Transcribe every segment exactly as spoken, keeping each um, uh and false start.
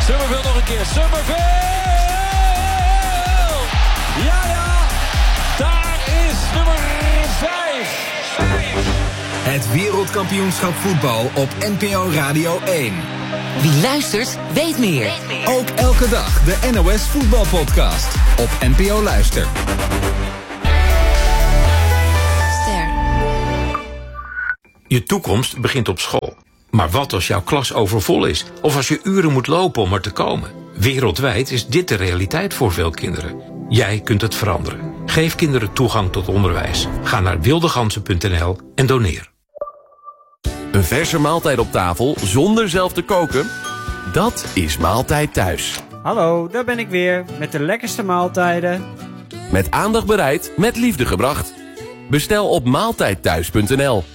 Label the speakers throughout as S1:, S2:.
S1: Summerville nog een keer. Summerville! Ja, ja! Daar is nummer vijf.
S2: Het wereldkampioenschap voetbal op N P O Radio één.
S3: Wie luistert, weet meer.
S2: Ook elke dag de N O S voetbalpodcast op N P O Luister.
S3: Ster.
S4: Je toekomst begint op school. Maar wat als jouw klas overvol is? Of als je uren moet lopen om er te komen? Wereldwijd is dit de realiteit voor veel kinderen. Jij kunt het veranderen. Geef kinderen toegang tot onderwijs. Ga naar wildegansen punt n l en doneer.
S5: Een verse maaltijd op tafel zonder zelf te koken? Dat is Maaltijd Thuis.
S6: Hallo, daar ben ik weer met de lekkerste maaltijden.
S5: Met aandacht bereid, met liefde gebracht. Bestel op maaltijdthuis punt n l.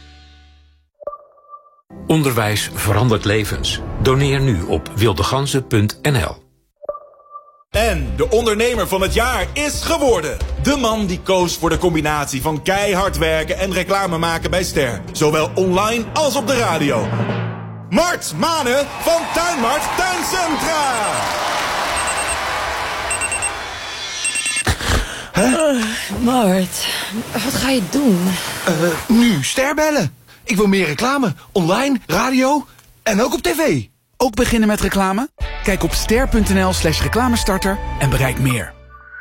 S4: Onderwijs verandert levens. Doneer nu op wildegansen punt n l.
S7: En de ondernemer van het jaar is geworden. De man die koos voor de combinatie van keihard werken en reclame maken bij Ster. Zowel online als op de radio. Mart Manen van Tuinmart Tuincentra.
S8: Huh? Uh, Mart, wat ga je doen?
S9: Uh, nu Ster bellen. Ik wil meer reclame. Online, radio en ook op tv.
S10: Ook beginnen met reclame? Kijk op ster punt n l slash reclamestarter en bereik meer.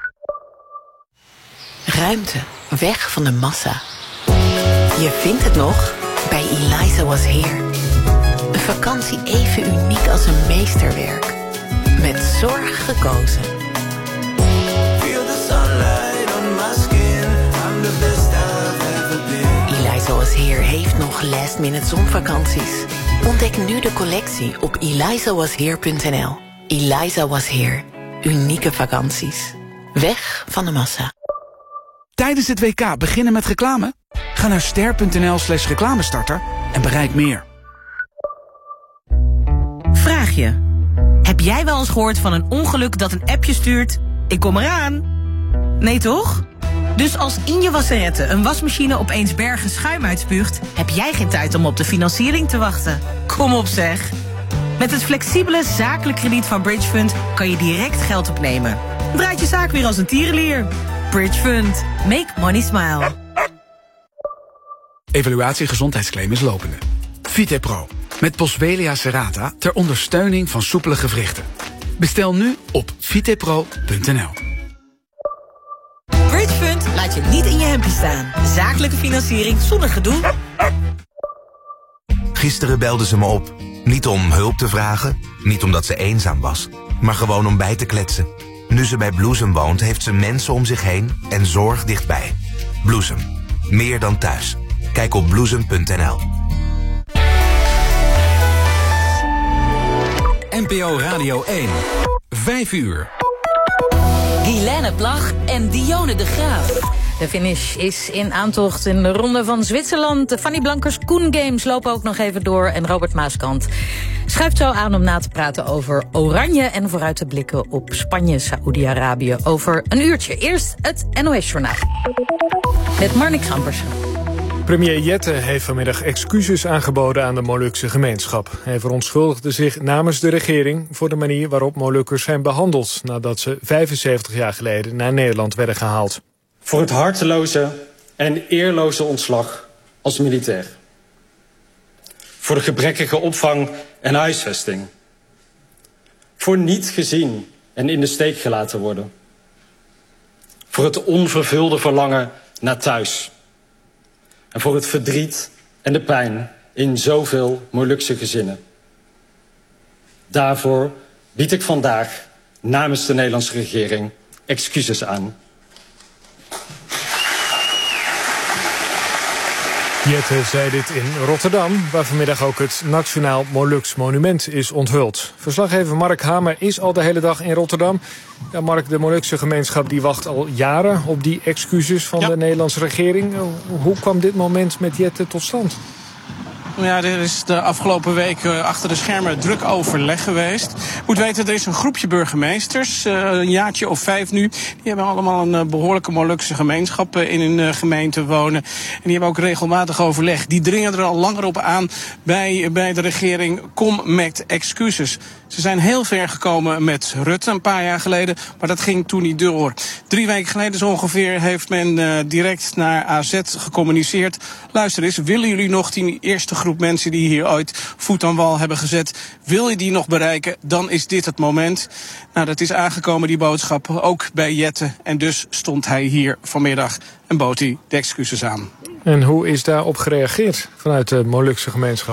S3: Ruimte, weg van de massa. Je vindt het nog bij Eliza Was Here. Een vakantie even uniek als een meesterwerk. Met zorg gekozen. Feel the sunlight on my skin. I'm the best I've ever been. Eliza Was Here heeft nog last minute zonvakanties. Ontdek nu de collectie op eliza was here punt n l. Eliza Was Here. Unieke vakanties. Weg van de massa.
S10: Tijdens het W K beginnen met reclame? Ga naar ster punt n l slash reclamestarter en bereik meer.
S11: Vraag je. Heb jij wel eens gehoord van een ongeluk dat een appje stuurt? Ik kom eraan. Nee toch? Dus als in je wasserette een wasmachine opeens bergen schuim uitspuugt, heb jij geen tijd om op de financiering te wachten. Kom op zeg. Met het flexibele zakelijk krediet van Bridgefund kan je direct geld opnemen. Draait je zaak weer als een tierenlier. Bridgefund. Make money smile.
S10: Evaluatie gezondheidsclaim is lopende. Vitepro. Met Boswellia serrata ter ondersteuning van soepele gewrichten. Bestel nu op vitepro punt n l.
S11: Bridgefund laat je niet in je hempje staan. Zakelijke financiering zonder gedoe.
S12: Gisteren belde ze me op. Niet om hulp te vragen, niet omdat ze eenzaam was, maar gewoon om bij te kletsen. Nu ze bij Bloesem woont, heeft ze mensen om zich heen en zorg dichtbij. Bloesem. Meer dan thuis. Kijk op bloesem punt n l.
S2: N P O Radio één. Vijf uur.
S3: Guilaine Plag en Dionne de Graaf.
S13: De finish is in aantocht in de ronde van Zwitserland. De Fanny Blankers Koen Games lopen ook nog even door. En Robert Maaskant schuift zo aan om na te praten over Oranje en vooruit te blikken op Spanje, Saoedi-Arabië over een uurtje. Eerst het N O S-journaal. Met Marnix Ampersen.
S14: Premier Jette heeft vanmiddag excuses aangeboden aan de Molukse gemeenschap. Hij verontschuldigde zich namens de regering voor de manier waarop Molukkers zijn behandeld nadat ze vijfenzeventig jaar geleden naar Nederland werden gehaald.
S15: Voor het harteloze en eerloze ontslag als militair. Voor de gebrekkige opvang en huisvesting. Voor niet gezien en in de steek gelaten worden. Voor het onvervulde verlangen naar thuis. En voor het verdriet en de pijn in zoveel Molukse gezinnen. Daarvoor bied ik vandaag namens de Nederlandse regering excuses aan.
S14: Jette zei dit in Rotterdam, waar vanmiddag ook het Nationaal Moluks Monument is onthuld. Verslaggever Mark Hamer is al de hele dag in Rotterdam. Ja, Mark, de Molukse gemeenschap die wacht al jaren op die excuses van ja. de Nederlandse regering. Hoe kwam dit moment met Jette tot stand?
S16: Ja, er is de afgelopen week uh, achter de schermen druk overleg geweest. Moet weten, er is een groepje burgemeesters, uh, een jaartje of vijf nu. Die hebben allemaal een uh, behoorlijke Molukse gemeenschap uh, in hun uh, gemeente wonen. En die hebben ook regelmatig overleg. Die dringen er al langer op aan bij, bij de regering. Kom met excuses. Ze zijn heel ver gekomen met Rutte een paar jaar geleden, maar dat ging toen niet door. Drie weken geleden zo ongeveer heeft men uh, direct naar A Z gecommuniceerd. Luister eens, willen jullie nog die eerste groep mensen die hier ooit voet aan wal hebben gezet, wil je die nog bereiken, dan is dit het moment. Nou, dat is aangekomen, die boodschap, ook bij Jette. En dus stond hij hier vanmiddag en bood hij de excuses aan.
S14: En hoe is daarop gereageerd vanuit de Molukse gemeenschap?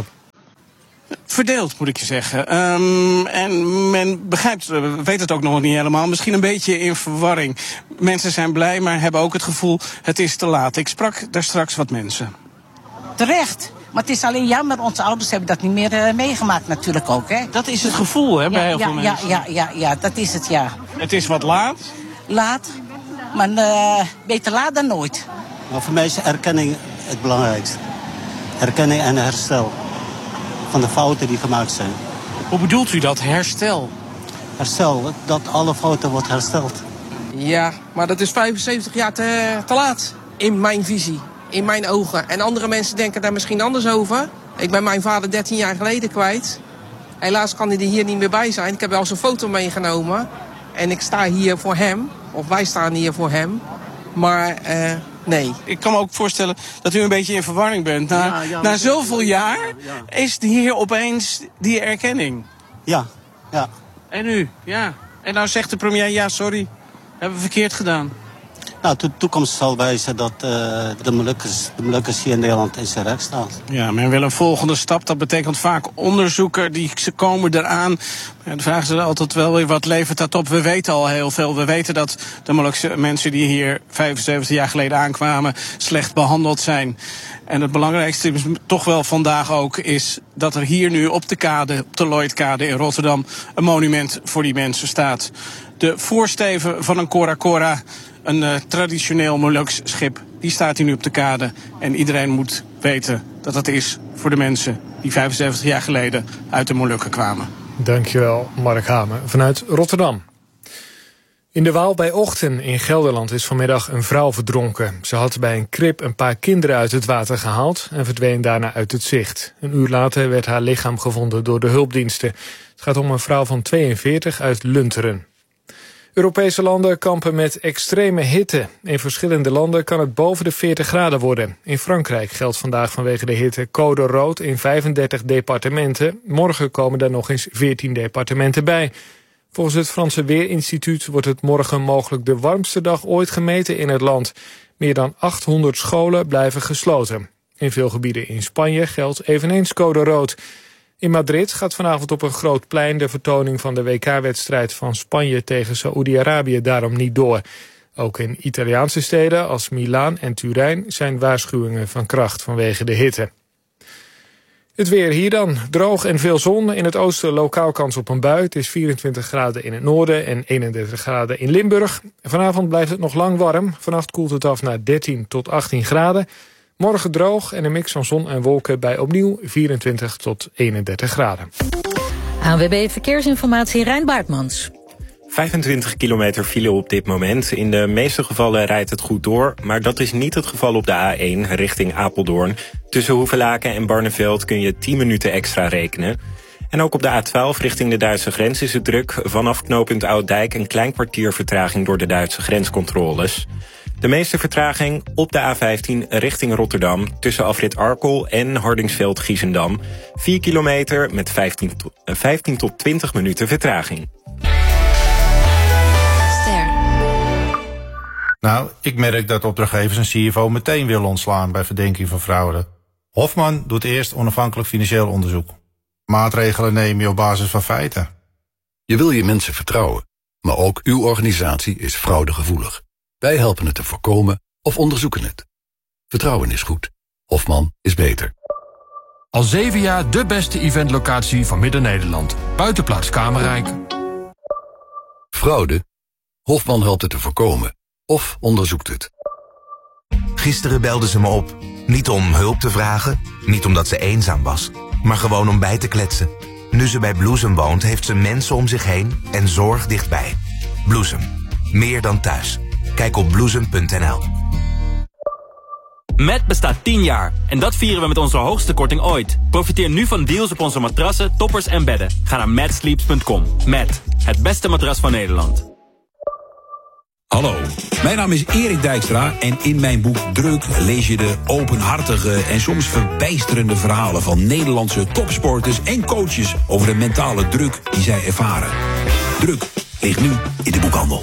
S16: Verdeeld, moet ik je zeggen. Um, en men begrijpt, weet het ook nog niet helemaal, misschien een beetje in verwarring. Mensen zijn blij, maar hebben ook het gevoel, het is te laat. Ik sprak daar straks wat mensen.
S17: Terecht. Maar het is alleen jammer, onze ouders hebben dat niet meer uh, meegemaakt natuurlijk ook. Hè?
S16: Dat is het gevoel, hè, bij
S17: ja,
S16: heel
S17: ja,
S16: veel mensen.
S17: Ja, ja, ja, ja, dat is het, ja.
S16: Het is wat laat?
S17: Laat, maar uh, beter laat dan nooit.
S18: Maar voor mij is erkenning het belangrijkste. Erkenning en herstel van de fouten die gemaakt zijn.
S16: Hoe bedoelt u dat, herstel?
S18: Herstel, dat alle fouten wordt hersteld.
S19: Ja, maar dat is vijfenzeventig jaar te, te laat. In mijn visie, in mijn ogen. En andere mensen denken daar misschien anders over. Ik ben mijn vader dertien jaar geleden kwijt. Helaas kan hij er hier niet meer bij zijn. Ik heb wel zijn foto meegenomen. En ik sta hier voor hem. Of wij staan hier voor hem. Maar uh, nee.
S16: Ik kan me ook voorstellen dat u een beetje in verwarring bent. Na, ja, ja, na zoveel jaar ja. is hier opeens die erkenning.
S18: Ja, ja.
S16: En u? Ja. En nou zegt de premier, ja sorry, hebben we verkeerd gedaan.
S18: Nou, de toekomst zal wijzen dat uh, de Molukkers, de Molukkers hier in Nederland in zijn recht staan.
S16: Ja, men wil een volgende stap. Dat betekent vaak onderzoeken, die ze komen eraan. Dan vragen ze altijd wel weer, wat levert dat op? We weten al heel veel. We weten dat de Molukse mensen die hier vijfenzeventig jaar geleden aankwamen slecht behandeld zijn. En het belangrijkste is toch wel vandaag ook is dat er hier nu op de kade, op de Lloydkade in Rotterdam, een monument voor die mensen staat. De voorsteven van een Cora Cora, een uh, traditioneel Moluks schip, die staat hier nu op de kade. En iedereen moet weten dat dat is voor de mensen die vijfenzeventig jaar geleden uit de Molukken kwamen.
S14: Dankjewel, Mark Hamer vanuit Rotterdam. In de Waal bij Ochten in Gelderland is vanmiddag een vrouw verdronken. Ze had bij een krib een paar kinderen uit het water gehaald en verdween daarna uit het zicht. Een uur later werd haar lichaam gevonden door de hulpdiensten. Het gaat om een vrouw van tweeënveertig uit Lunteren. Europese landen kampen met extreme hitte. In verschillende landen kan het boven de veertig graden worden. In Frankrijk geldt vandaag vanwege de hitte code rood in vijfendertig departementen. Morgen komen daar nog eens veertien departementen bij. Volgens het Franse Weerinstituut wordt het morgen mogelijk de warmste dag ooit gemeten in het land. Meer dan achthonderd scholen blijven gesloten. In veel gebieden in Spanje geldt eveneens code rood. In Madrid gaat vanavond op een groot plein de vertoning van de W K-wedstrijd van Spanje tegen Saoedi-Arabië daarom niet door. Ook in Italiaanse steden als Milaan en Turijn zijn waarschuwingen van kracht vanwege de hitte. Het weer hier dan. Droog en veel zon. In het oosten lokaal kans op een bui. Het is vierentwintig graden in het noorden en eenendertig graden in Limburg. Vanavond blijft het nog lang warm. Vannacht koelt het af naar dertien tot achttien graden. Morgen droog en een mix van zon en wolken bij opnieuw vierentwintig tot eenendertig graden.
S13: A N W B Verkeersinformatie, Rein Baartmans.
S20: vijfentwintig kilometer file op dit moment. In de meeste gevallen rijdt het goed door, maar dat is niet het geval op de A één richting Apeldoorn. Tussen Hoevelaken en Barneveld kun je tien minuten extra rekenen. En ook op de A twaalf richting de Duitse grens is het druk. Vanaf knooppunt Ouddijk een klein kwartier vertraging door de Duitse grenscontroles. De meeste vertraging op de A vijftien richting Rotterdam tussen afrit Arkel en Hardingsveld-Giessendam. vier kilometer met vijftien tot twintig minuten vertraging.
S21: Ster. Nou, ik merk dat opdrachtgevers een C F O meteen willen ontslaan bij verdenking van fraude. Hofman doet eerst onafhankelijk financieel onderzoek. Maatregelen neem je op basis van feiten.
S22: Je wil je mensen vertrouwen, maar ook uw organisatie is fraudegevoelig. Wij helpen het te voorkomen of onderzoeken het. Vertrouwen is goed. Hofman is beter.
S23: Al zeven jaar de beste eventlocatie van Midden-Nederland. Buitenplaats Kamerrijk.
S22: Fraude? Hofman helpt het te voorkomen of onderzoekt het.
S12: Gisteren belden ze me op. Niet om hulp te vragen, niet omdat ze eenzaam was, maar gewoon om bij te kletsen. Nu ze bij Bloesem woont, heeft ze mensen om zich heen en zorg dichtbij. Bloesem. Meer dan thuis. Kijk op bloesem punt n l.
S1: Met bestaat tien jaar en dat vieren we met onze hoogste korting ooit. Profiteer nu van deals op onze matrassen, toppers en bedden. Ga naar mad sleeps punt com. Mad, het beste matras van Nederland.
S5: Hallo, mijn naam is Erik Dijkstra en in mijn boek Druk lees je de openhartige en soms verbijsterende verhalen van Nederlandse topsporters en coaches over de mentale druk die zij ervaren. Druk ligt nu in de boekhandel.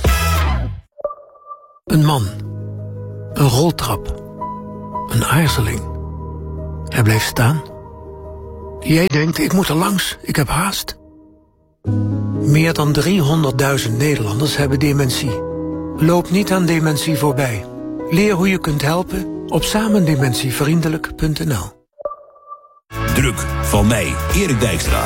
S6: Een man. Een roltrap. Een aarzeling. Hij bleef staan. Jij denkt, ik moet er langs, ik heb haast. Meer dan driehonderdduizend Nederlanders hebben dementie. Loop niet aan dementie voorbij. Leer hoe je kunt helpen op samendementievriendelijk punt n l.
S5: Druk van mij, Erik Dijkstra.